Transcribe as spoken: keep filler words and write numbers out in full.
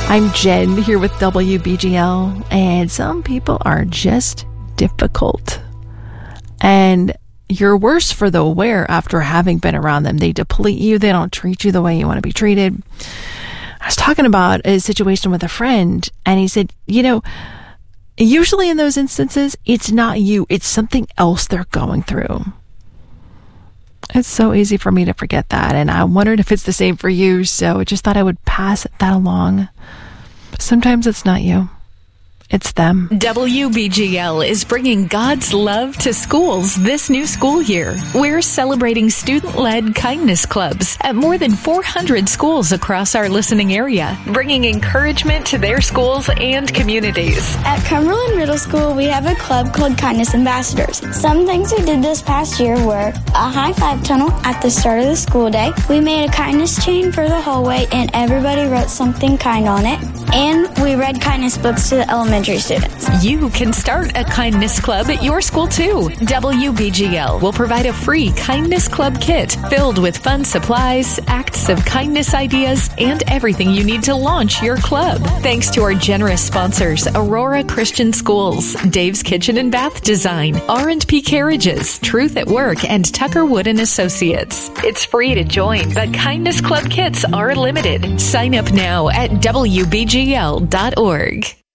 I'm Jen here with W B G L, and some people are just difficult. And you're worse for the wear after having been around them. They deplete you. They don't treat you the way you want to be treated. I was talking about a situation with a friend, and he said, you know, usually in those instances, it's not you. It's something else they're going through. It's so easy for me to forget that, and I wondered if it's the same for you, so I just thought I would pass that along. Sometimes it's not you. It's them. W B G L is bringing God's love to schools this new school year. We're celebrating student-led kindness clubs at more than four hundred schools across our listening area, bringing encouragement to their schools and communities. At Cumberland Middle School, we have a club called Kindness Ambassadors. Some things we did this past year were a high-five tunnel at the start of the school day. We made a kindness chain for the hallway, and everybody wrote something kind on it. And we read kindness books to the elementary students. You can start a kindness club at your school too. W B G L will provide a free kindness club kit filled with fun supplies, acts of kindness ideas, and everything you need to launch your club. Thanks to our generous sponsors, Aurora Christian Schools, Dave's Kitchen and Bath Design, R and P Carriages, Truth at Work, and Tucker Wood and Associates. It's free to join, but kindness club kits are limited. Sign up now at W B G L dot org.